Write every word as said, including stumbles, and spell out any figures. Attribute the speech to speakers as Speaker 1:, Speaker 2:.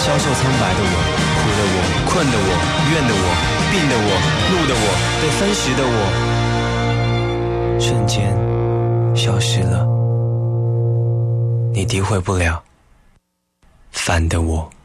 Speaker 1: 消瘦苍白的我，苦的我，困的我，怨的我，病的我，怒的我，被分食的我，瞬间消失了。你诋毁不了烦的我。